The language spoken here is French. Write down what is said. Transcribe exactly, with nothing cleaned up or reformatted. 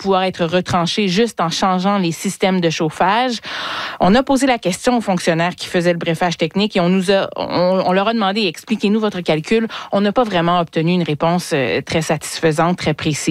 pouvoir être retranché juste en changeant les systèmes de chauffage. On a posé la question aux fonctionnaires qui faisaient le briefage technique et on nous a, on, on leur a demandé, expliquez-nous votre calcul. On n'a pas vraiment obtenu une réponse très satisfaisante, très précise.